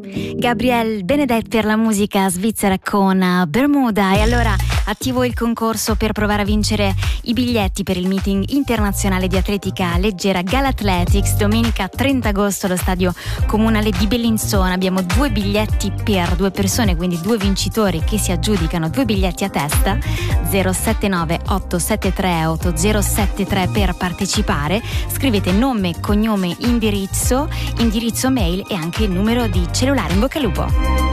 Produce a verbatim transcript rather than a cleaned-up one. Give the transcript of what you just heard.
Gabriel Benedetto per la musica svizzera con Bermuda. E allora attivo il concorso per provare a vincere i biglietti per il meeting internazionale di atletica leggera Galathletics domenica trenta agosto allo stadio comunale di Bellinzona. Abbiamo due biglietti per due persone, quindi due vincitori che si aggiudicano due biglietti a testa. Zero sette nove otto sette tre otto zero sette tre per partecipare. Scrivete nome, cognome, indirizzo, indirizzo mail e anche il numero di cellulare. In bocca al lupo.